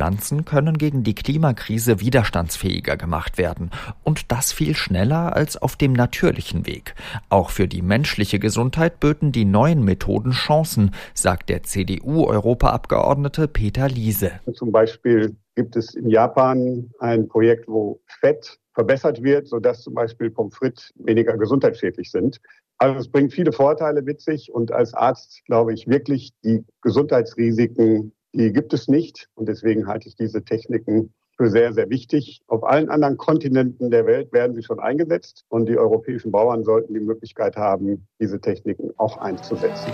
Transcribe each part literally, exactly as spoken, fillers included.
Pflanzen können gegen die Klimakrise widerstandsfähiger gemacht werden. Und das viel schneller als auf dem natürlichen Weg. Auch für die menschliche Gesundheit böten die neuen Methoden Chancen, sagt der C D U-Europaabgeordnete Peter Liese. Zum Beispiel gibt es in Japan ein Projekt, wo Fett verbessert wird, sodass zum Beispiel Pommes frites weniger gesundheitsschädlich sind. Also es bringt viele Vorteile mit sich und als Arzt glaube ich wirklich, die Gesundheitsrisiken, die gibt es nicht. Und deswegen halte ich diese Techniken für sehr, sehr wichtig. Auf allen anderen Kontinenten der Welt werden sie schon eingesetzt und die europäischen Bauern sollten die Möglichkeit haben, diese Techniken auch einzusetzen.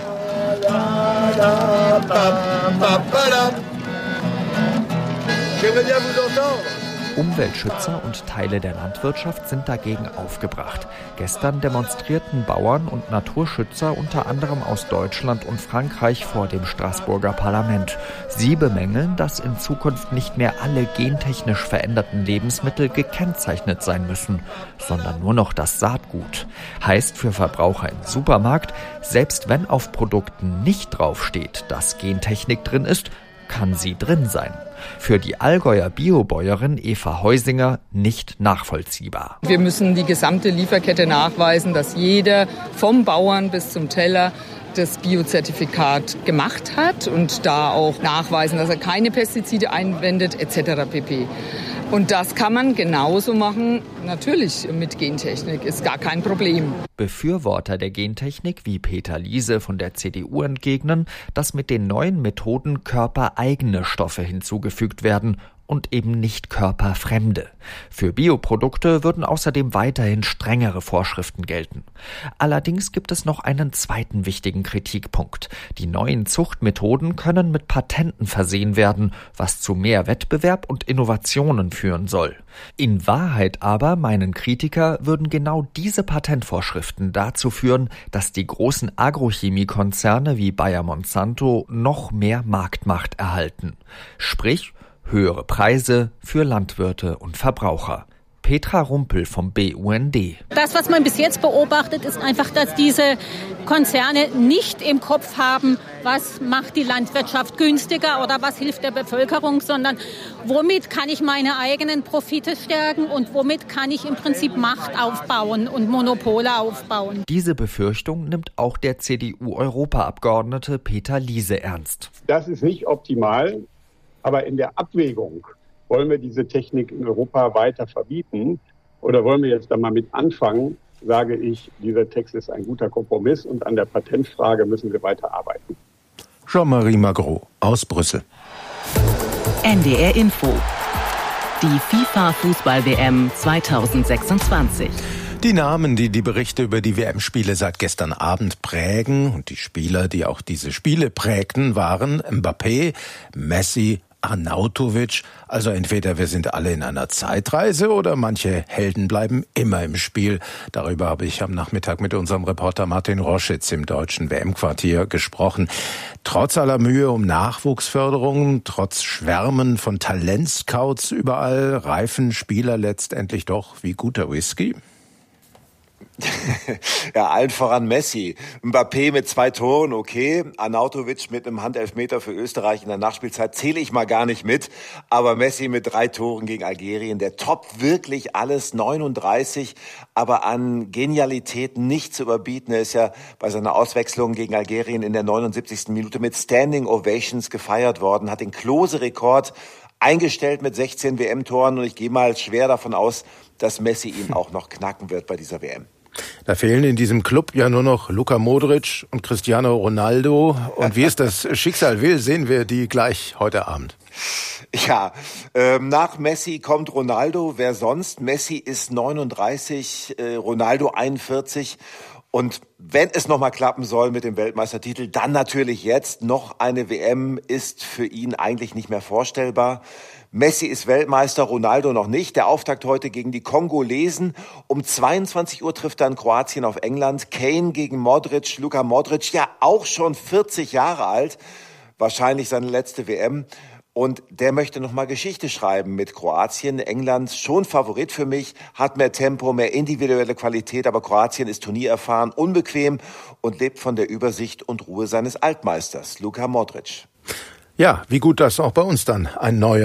Umweltschützer und Teile der Landwirtschaft sind dagegen aufgebracht. Gestern demonstrierten Bauern und Naturschützer unter anderem aus Deutschland und Frankreich vor dem Straßburger Parlament. Sie bemängeln, dass in Zukunft nicht mehr alle gentechnisch veränderten Lebensmittel gekennzeichnet sein müssen, sondern nur noch das Saatgut. Heißt für Verbraucher im Supermarkt, selbst wenn auf Produkten nicht draufsteht, dass Gentechnik drin ist, kann sie drin sein. Für die Allgäuer Biobäuerin Eva Heusinger nicht nachvollziehbar. Wir müssen die gesamte Lieferkette nachweisen, dass jeder vom Bauern bis zum Teller das Biozertifikat gemacht hat und da auch nachweisen, dass er keine Pestizide einwendet et cetera pp. Und das kann man genauso machen, natürlich mit Gentechnik, ist gar kein Problem. Befürworter der Gentechnik wie Peter Liese von der C D U entgegnen, dass mit den neuen Methoden körpereigene Stoffe hinzugefügt werden und eben nicht körperfremde. Für Bioprodukte würden außerdem weiterhin strengere Vorschriften gelten. Allerdings gibt es noch einen zweiten wichtigen Kritikpunkt. Die neuen Zuchtmethoden können mit Patenten versehen werden, was zu mehr Wettbewerb und Innovationen führen soll. In Wahrheit aber, meinen Kritiker, würden genau diese Patentvorschriften dazu führen, dass die großen Agrochemiekonzerne wie Bayer Monsanto noch mehr Marktmacht erhalten. Sprich, höhere Preise für Landwirte und Verbraucher. Petra Rumpel vom B U N D. Das, was man bis jetzt beobachtet, ist einfach, dass diese Konzerne nicht im Kopf haben, was macht die Landwirtschaft günstiger oder was hilft der Bevölkerung, sondern womit kann ich meine eigenen Profite stärken und womit kann ich im Prinzip Macht aufbauen und Monopole aufbauen. Diese Befürchtung nimmt auch der C D U-Europaabgeordnete Peter Liese ernst. Das ist nicht optimal. Aber in der Abwägung, wollen wir diese Technik in Europa weiter verbieten oder wollen wir jetzt da mal mit anfangen, sage ich, dieser Text ist ein guter Kompromiss und an der Patentfrage müssen wir weiter arbeiten. Jean-Marie Magro aus Brüssel. N D R Info. Die FIFA-Fußball-W M zweitausendsechsundzwanzig. Die Namen, die die Berichte über die W M-Spiele seit gestern Abend prägen und die Spieler, die auch diese Spiele prägten, waren Mbappé, Messi, Arnautovic. Also entweder wir sind alle in einer Zeitreise oder manche Helden bleiben immer im Spiel. Darüber habe ich am Nachmittag mit unserem Reporter Martin Roschitz im deutschen W M-Quartier gesprochen. Trotz aller Mühe um Nachwuchsförderung, trotz Schwärmen von Talentscouts überall, reifen Spieler letztendlich doch wie guter Whisky. Ja, allen voran Messi. Mbappé mit zwei Toren, okay. Arnautovic mit einem Handelfmeter für Österreich in der Nachspielzeit zähle ich mal gar nicht mit. Aber Messi mit drei Toren gegen Algerien, der toppt wirklich alles, neununddreißig, aber an Genialität nicht zu überbieten. Er ist ja bei seiner Auswechslung gegen Algerien in der neunundsiebzigsten Minute mit Standing Ovations gefeiert worden, hat den Klose-Rekord eingestellt mit sechzehn W M-Toren und ich gehe mal schwer davon aus, dass Messi ihn auch noch knacken wird bei dieser W M. Da fehlen in diesem Club ja nur noch Luka Modric und Cristiano Ronaldo. Und wie es das Schicksal will, sehen wir die gleich heute Abend. Ja, ähm, nach Messi kommt Ronaldo. Wer sonst? Messi ist neununddreißig, äh, Ronaldo einundvierzig. Und wenn es nochmal klappen soll mit dem Weltmeistertitel, dann natürlich jetzt. Noch eine W M ist für ihn eigentlich nicht mehr vorstellbar. Messi ist Weltmeister, Ronaldo noch nicht. Der Auftakt heute gegen die Kongolesen. Um zweiundzwanzig Uhr trifft dann Kroatien auf England. Kane gegen Modric. Luka Modric, ja auch schon vierzig Jahre alt. Wahrscheinlich seine letzte W M. Und der möchte nochmal Geschichte schreiben mit Kroatien. England schon Favorit für mich, hat mehr Tempo, mehr individuelle Qualität, aber Kroatien ist turniererfahren, unbequem und lebt von der Übersicht und Ruhe seines Altmeisters, Luka Modric. Ja, wie gut, dass auch bei uns dann ein neuer